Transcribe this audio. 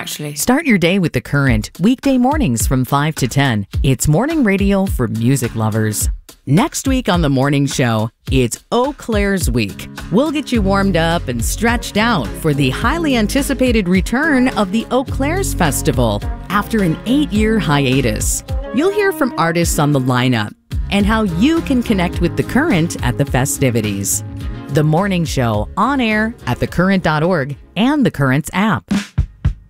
actually. Start your day with The Current, weekday mornings from 5 to 10. It's morning radio for music lovers. Next week on The Morning Show, it's Eau Claire's Week. We'll get you warmed up and stretched out for the highly anticipated return of the Eau Claire's Festival after an 8-year hiatus. You'll hear from artists on the lineup and how you can connect with The Current at the festivities. The Morning Show, on air at thecurrent.org and The Current's app.